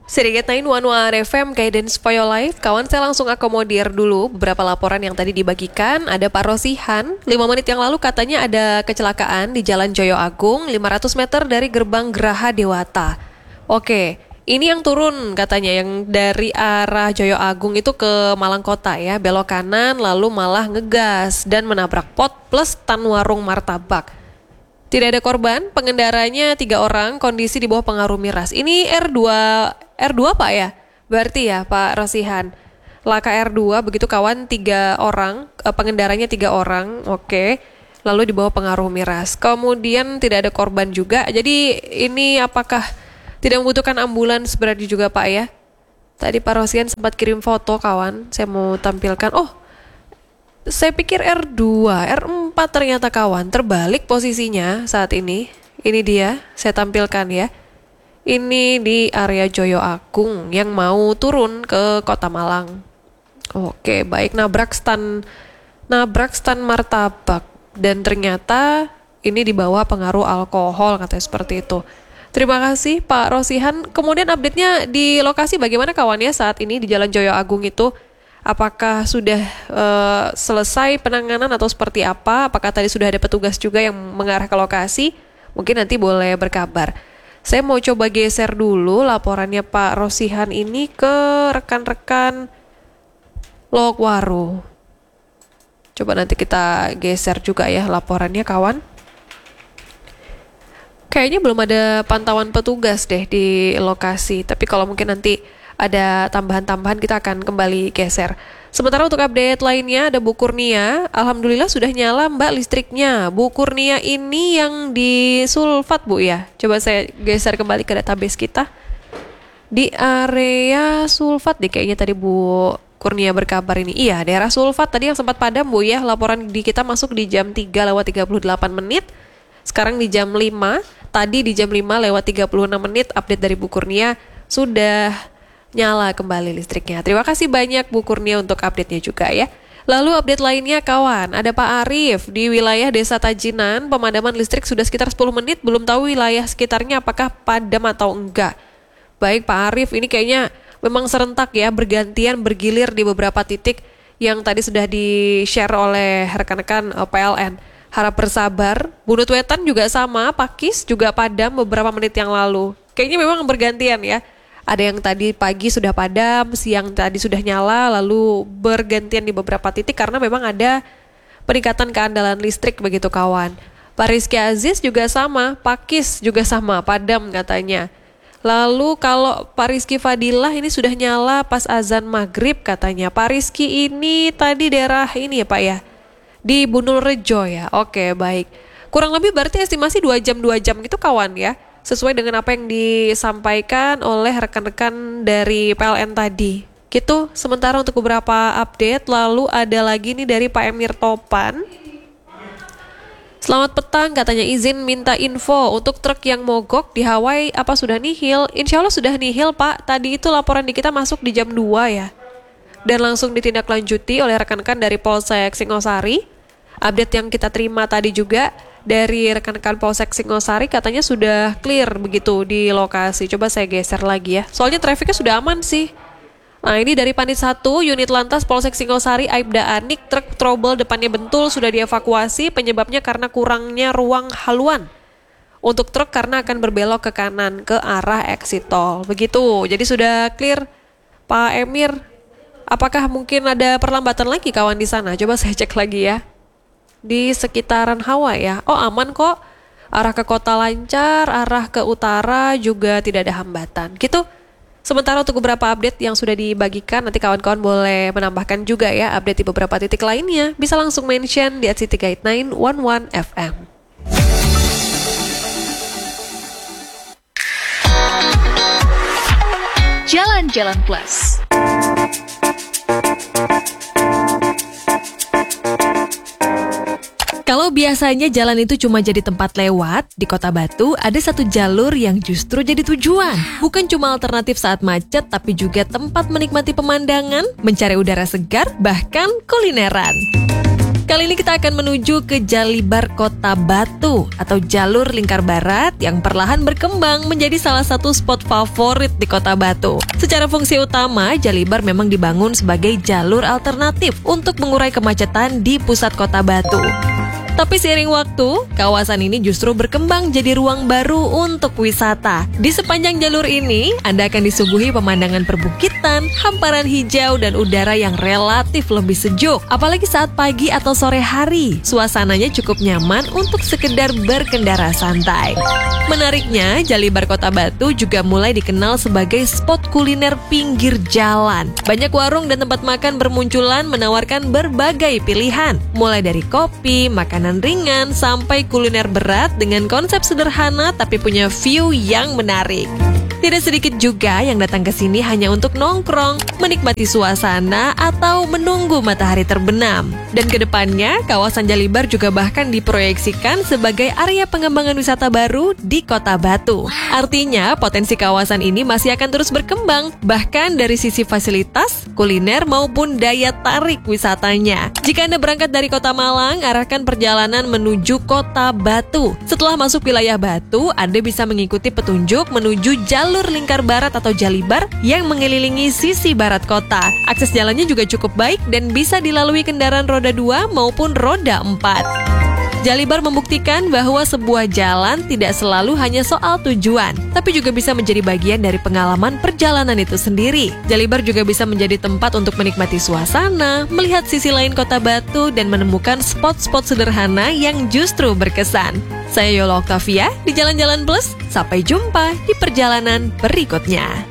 Sedikit 911 FM, Guidance for Your Life. Kawan, saya langsung akomodir dulu beberapa laporan yang tadi dibagikan. Ada Pak Rosihan, 5 menit yang lalu katanya ada kecelakaan di Jalan Joyo Agung, 500 meter dari gerbang Geraha Dewata. Oke, ini yang turun katanya, yang dari arah Joyo Agung itu ke Malang Kota ya, belok kanan lalu malah ngegas dan menabrak pot plus tan warung martabak. Tidak ada korban, pengendaranya 3 orang, kondisi di bawah pengaruh miras. Ini R2 Pak ya? Berarti ya Pak Rosihan. Laka R2, begitu kawan, 3 orang, pengendaranya 3 orang, oke. Lalu di bawah pengaruh miras. Kemudian tidak ada korban juga, jadi ini apakah tidak membutuhkan ambulans berarti juga Pak ya? Tadi Pak Rosihan sempat kirim foto kawan, saya mau tampilkan. Oh, saya pikir R2, R4 ternyata kawan, terbalik posisinya saat ini. Ini dia, saya tampilkan ya. Ini di area Joyo Agung yang mau turun ke Kota Malang. Oke, baik, nabrak stan martabak. Dan ternyata ini di bawah pengaruh alkohol, katanya seperti itu. Terima kasih Pak Rosihan. Kemudian update-nya di lokasi bagaimana kawan ya saat ini di Jalan Joyo Agung itu? Apakah sudah selesai penanganan atau seperti apa? Apakah tadi sudah ada petugas juga yang mengarah ke lokasi? Mungkin nanti boleh berkabar. Saya mau coba geser dulu laporannya Pak Rosihan ini ke rekan-rekan Lokwaru. Coba nanti kita geser juga ya laporannya kawan. Kayaknya belum ada pantauan petugas deh di lokasi. Tapi kalau mungkin nanti ada tambahan-tambahan kita akan kembali geser. Sementara untuk update lainnya ada Bu Kurnia. Alhamdulillah sudah nyala Mbak listriknya. Bu Kurnia ini yang di Sulfat Bu ya. Coba saya geser kembali ke database kita. Di area Sulfat deh kayaknya tadi Bu Kurnia berkabar ini. Iya, daerah Sulfat tadi yang sempat padam Bu ya. Laporan di kita masuk di jam 3:38. Sekarang di jam 5. Tadi di jam 5:36 update dari Bu Kurnia sudah nyala kembali listriknya. Terima kasih banyak Bu Kurnia untuk update-nya juga ya. Lalu update lainnya kawan, ada Pak Arif di wilayah Desa Tajinan, pemadaman listrik sudah sekitar 10 menit, belum tahu wilayah sekitarnya apakah padam atau enggak. Baik Pak Arif, ini kayaknya memang serentak ya, bergantian bergilir di beberapa titik yang tadi sudah di-share oleh rekan-rekan PLN. Harap bersabar. Bunut Wetan juga sama, Pakis juga padam beberapa menit yang lalu. Kayaknya memang bergantian ya. Ada yang tadi pagi sudah padam, siang tadi sudah nyala, lalu bergantian di beberapa titik karena memang ada peningkatan keandalan listrik begitu kawan. Pak Rizky Aziz juga sama, Pakis juga sama, padam katanya. Lalu kalau Pak Rizky Fadilah ini sudah nyala pas azan maghrib katanya. Pak Rizky ini tadi daerah ini ya Pak ya, di Bundul Rejo ya. Oke baik, kurang lebih berarti estimasi 2 jam gitu kawan ya, sesuai dengan apa yang disampaikan oleh rekan-rekan dari PLN tadi. Gitu, sementara untuk beberapa update, lalu ada lagi nih dari Pak Emir Topan. Selamat petang, katanya izin minta info untuk truk yang mogok di Hawaii, apa sudah nihil? Insya Allah sudah nihil Pak, tadi itu laporan di kita masuk di jam 2 ya. Dan langsung ditindaklanjuti oleh rekan-rekan dari Polsek Singosari. Update yang kita terima tadi juga dari rekan-rekan Polsek Singosari katanya sudah clear begitu di lokasi. Coba saya geser lagi ya. Soalnya trafiknya sudah aman sih. Nah ini dari Panit 1, unit lantas Polsek Singosari, Aibda Anik, truk trouble depannya bentul sudah dievakuasi. Penyebabnya karena kurangnya ruang haluan. Untuk truk karena akan berbelok ke kanan ke arah exit tol. Begitu, jadi sudah clear Pak Emir. Apakah mungkin ada perlambatan lagi kawan di sana? Coba saya cek lagi ya. Di sekitaran Hawaii ya. Oh aman kok. Arah ke kota lancar, arah ke utara juga tidak ada hambatan. Gitu. Sementara untuk beberapa update yang sudah dibagikan, nanti kawan-kawan boleh menambahkan juga ya update di beberapa titik lainnya. Bisa langsung mention di @City Guide 911 FM. Jalan-Jalan Plus. Kalau biasanya jalan itu cuma jadi tempat lewat, di Kota Batu ada satu jalur yang justru jadi tujuan. Bukan cuma alternatif saat macet, tapi juga tempat menikmati pemandangan, mencari udara segar, bahkan kulineran. Kali ini kita akan menuju ke Jalibar Kota Batu atau jalur lingkar barat yang perlahan berkembang menjadi salah satu spot favorit di Kota Batu. Secara fungsi utama, Jalibar memang dibangun sebagai jalur alternatif untuk mengurai kemacetan di pusat Kota Batu. Tapi seiring waktu, kawasan ini justru berkembang jadi ruang baru untuk wisata. Di sepanjang jalur ini, Anda akan disuguhi pemandangan perbukitan, hamparan hijau, dan udara yang relatif lebih sejuk. Apalagi saat pagi atau sore hari, suasananya cukup nyaman untuk sekedar berkendara santai. Menariknya, Jalibar Kota Batu juga mulai dikenal sebagai spot kuliner pinggir jalan. Banyak warung dan tempat makan bermunculan menawarkan berbagai pilihan, mulai dari kopi, makanan ringan, sampai kuliner berat dengan konsep sederhana tapi punya view yang menarik. Tidak sedikit juga yang datang ke sini hanya untuk nongkrong, menikmati suasana, atau menunggu matahari terbenam. Dan kedepannya, kawasan Jalibar juga bahkan diproyeksikan sebagai area pengembangan wisata baru di Kota Batu. Artinya, potensi kawasan ini masih akan terus berkembang, bahkan dari sisi fasilitas, kuliner, maupun daya tarik wisatanya. Jika Anda berangkat dari Kota Malang, arahkan perjalanan menuju Kota Batu. Setelah masuk wilayah Batu, Anda bisa mengikuti petunjuk menuju jalur lingkar barat atau Jalibar yang mengelilingi sisi barat kota. Akses jalannya juga cukup baik dan bisa dilalui kendaraan roda 2 maupun roda 4. Jalibar membuktikan bahwa sebuah jalan tidak selalu hanya soal tujuan, tapi juga bisa menjadi bagian dari pengalaman perjalanan itu sendiri. Jalibar juga bisa menjadi tempat untuk menikmati suasana, melihat sisi lain Kota Batu, dan menemukan spot-spot sederhana yang justru berkesan. Saya Yola Octavia di Jalan-Jalan Plus. Sampai jumpa di perjalanan berikutnya.